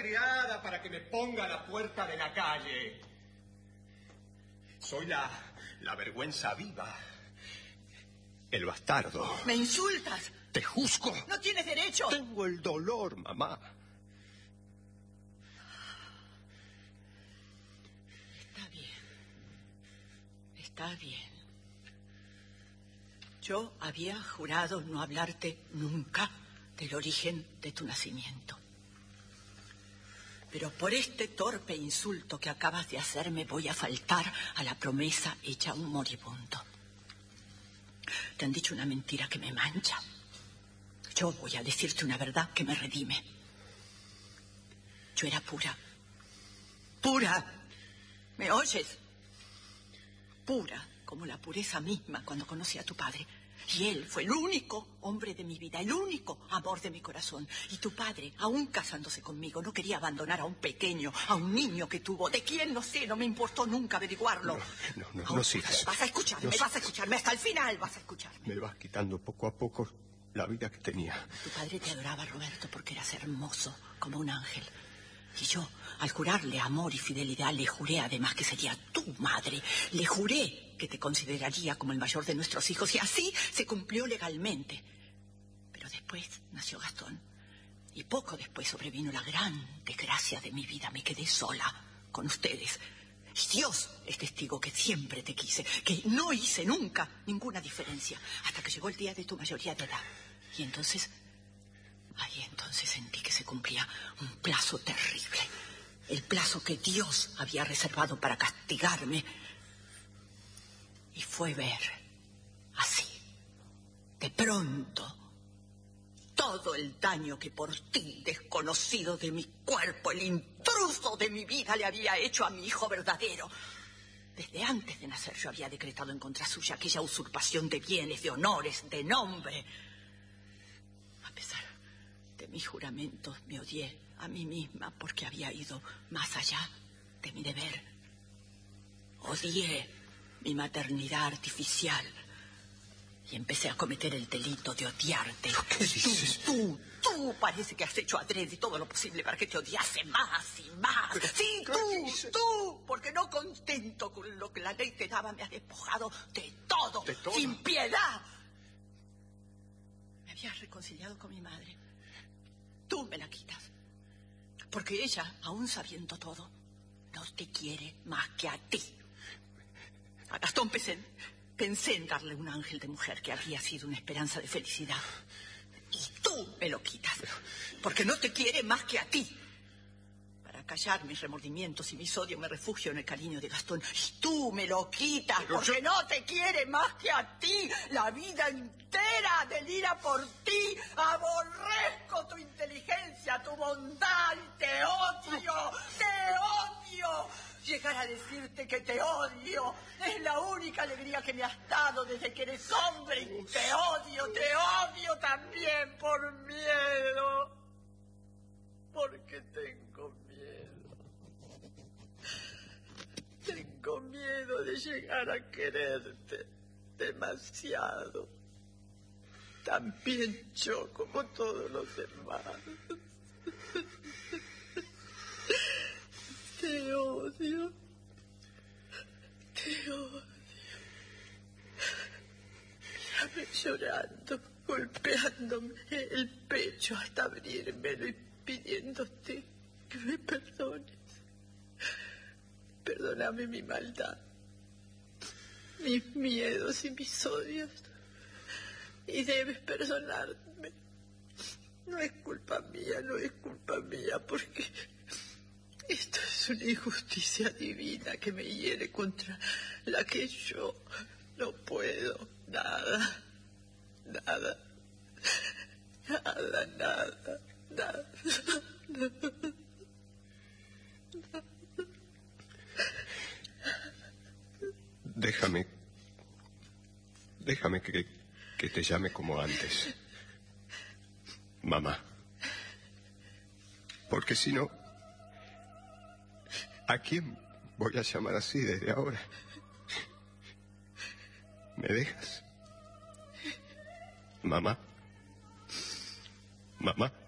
criada para que me ponga a la puerta de la calle. Soy la vergüenza viva. El bastardo. ¿Me insultas? Te juzgo. ¡No tienes derecho! Tengo el dolor, mamá. Está bien. Está bien. Yo había jurado no hablarte nunca del origen de tu nacimiento. Pero por este torpe insulto que acabas de hacerme voy a faltar a la promesa hecha a un moribundo. Te han dicho una mentira que me mancha. Yo voy a decirte una verdad que me redime. Yo era pura. ¡Pura! ¿Me oyes? Pura como la pureza misma cuando conocí a tu padre. Y él fue el único hombre de mi vida, el único amor de mi corazón. Y tu padre, aún casándose conmigo, no quería abandonar a un pequeño, a un niño que tuvo. ¿De quién? No sé, no me importó nunca averiguarlo. No sigas. Vas a escucharme, vas a escucharme, hasta el final vas a escucharme. Me vas quitando poco a poco la vida que tenía. Tu padre te adoraba, Roberto, porque eras hermoso, como un ángel. Y yo, al jurarle amor y fidelidad, le juré además que sería tu madre. Le juré que te consideraría como el mayor de nuestros hijos, y así se cumplió legalmente. Pero después nació Gastón, y poco después sobrevino la gran desgracia de mi vida. Me quedé sola con ustedes. Y Dios es testigo que siempre te quise, que no hice nunca ninguna diferencia, hasta que llegó el día de tu mayoría de edad. Y entonces... Ahí entonces sentí que se cumplía un plazo terrible. El plazo que Dios había reservado para castigarme. Y fue ver, así, de pronto, todo el daño que por ti, desconocido de mi cuerpo, el intruso de mi vida, le había hecho a mi hijo verdadero. Desde antes de nacer yo había decretado en contra suya aquella usurpación de bienes, de honores, de nombre. A pesar de mis juramentos, me odié a mí misma porque había ido más allá de mi deber. Odié mi maternidad artificial y empecé a cometer el delito de odiarte. ¿Qué dices? Tú parece que has hecho adrede todo lo posible para que te odiase más y más. Pero, sí, tú, porque no contento con lo que la ley te daba, me has despojado de todo, sin piedad. Me habías reconciliado con mi madre. Tú me la quitas. Porque ella, aún sabiendo todo, no te quiere más que a ti. A Gastón pensé en darle un ángel de mujer que habría sido una esperanza de felicidad. Y tú me lo quitas. Porque no te quiere más que a ti. Para callar mis remordimientos y mis odios me refugio en el cariño de Gastón. Y tú me lo quitas porque no te quiere más que a ti. La vida entera delira por ti. Aborrezco tu inteligencia, tu bondad y te odio. ¡Te odio! Llegar a decirte que te odio es la única alegría que me has dado desde que eres hombre. Y te odio también por miedo. Porque tengo miedo. Tengo miedo de llegar a quererte demasiado. También yo, como todos los demás. Te odio. Te odio. Mírame llorando, golpeándome el pecho hasta abrírmelo y pidiéndote que me perdones. Perdóname mi maldad, mis miedos y mis odios. Y debes perdonarme. No es culpa mía, porque esto es una injusticia divina que me hiere, contra la que yo no puedo nada. Déjame que te llame como antes. Mamá. Porque si no, ¿a quién voy a llamar así desde ahora? ¿Me dejas? Mamá. Mamá.